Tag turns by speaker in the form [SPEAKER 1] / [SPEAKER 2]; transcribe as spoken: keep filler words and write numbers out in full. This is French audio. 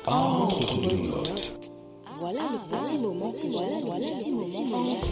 [SPEAKER 1] Entre deux notes.
[SPEAKER 2] Voilà le petit moment, voilà, voilà le petit moment